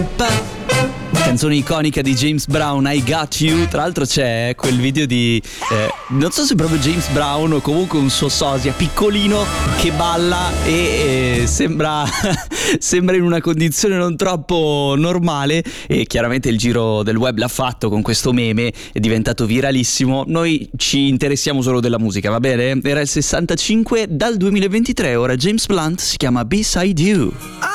Canzone iconica di James Brown, I Got You. Tra l'altro c'è quel video di non so se proprio James Brown o comunque un suo sosia piccolino che balla e sembra in una condizione non troppo normale, e chiaramente il giro del web l'ha fatto con questo meme, è diventato viralissimo. Noi ci interessiamo solo della musica, va bene? Era il 65, dal 2023, ora James Blunt, si chiama Beside You.